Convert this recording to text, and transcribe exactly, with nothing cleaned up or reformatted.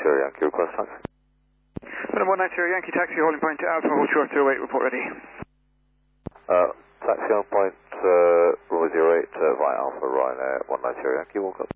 Sierra Yankee, request taxi. Venom one nine Sierra Yankee, taxi holding point to Alpha, hold short zero eight, report ready. Uh, taxi on point, uh, runway zero eight, uh, via Alpha, Ryanair, one nine Sierra Yankee, walk up.